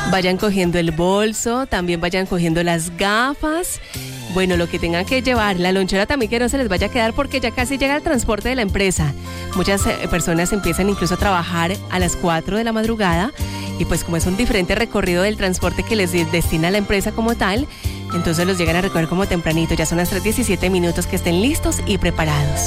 Vayan cogiendo el bolso, también vayan cogiendo las gafas. Bueno, lo que tengan que llevar, la lonchera también que no se les vaya a quedar porque ya casi llega el transporte de la empresa. Muchas personas empiezan incluso a trabajar a las 4 de la madrugada y pues como es un diferente recorrido del transporte que les destina la empresa como tal, entonces los llegan a recoger como tempranito. Ya son las 3:17 que estén listos y preparados.